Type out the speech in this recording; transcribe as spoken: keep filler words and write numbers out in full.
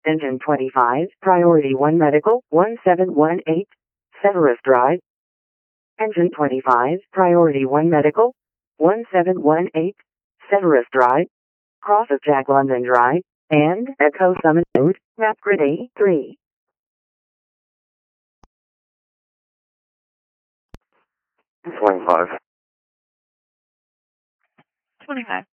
Engine twenty-five, Priority one Medical, one seven one eight, Severus Drive. Engine twenty-five, Priority one Medical, one seven one eight, Severus Drive, cross of Jack London Drive, and Echo Summit Road, map grid A three. twenty-five. twenty-five.